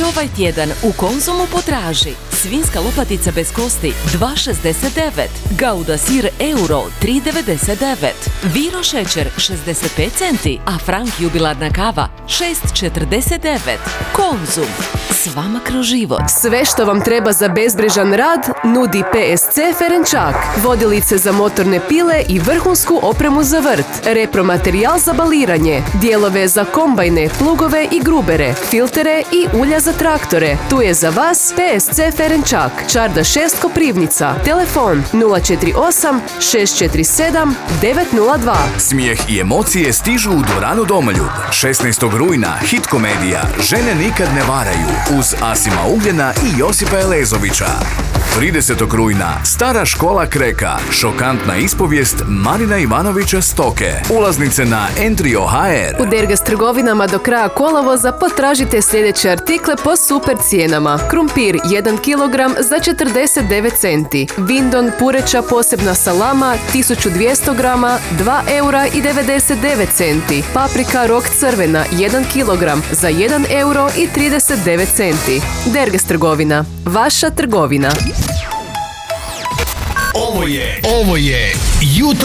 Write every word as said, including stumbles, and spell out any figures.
I ovaj tjedan u Konzumu potraži svinjska lopatica bez kosti dva šezdeset devet, Gouda sir euro tri devedeset devet, Viro šećer šezdeset pet centi, a Frank jubilarna kava šest četrdeset devet. Konzum, s vama kroz život. Sve što vam treba za bezbrižan rad nudi P S C Ferenčak. Vodilice za motorne pile i vrhunsku opremu za vrt, repromaterijal za baliranje, dijelove za kombajne, plugove i grubere, filtere i ulja za traktore. Tu je za vas P S C Ferenčak, Čarda šest Koprivnica. Telefon nula četiri osam šest četiri sedam devet nula dva. Smijeh i emocije stižu u dvoranu Domoljub. šesnaestog rujna hit komedija Žene nikad ne varaju uz Asima Ugljena i Josipa Elezovića. tridesetog rujna Stara škola Kreka, šokantna ispovijest Marina Ivanovića Stoke. Ulaznice na Entrio ha er. U Dergas trgovinama do kraja kolovoza potražite sljedeće artikle po super cijenama. Krumpir jedan kilogram za četrdeset devet centi. Vindon pureća posebna salama tisuću dvjesto grama dva eura i devedeset devet centi. Paprika rok crvena jedan kilogram za jedan euro i trideset devet centi. Dergas trgovina, vaša trgovina. Ovo je, ovo je jutro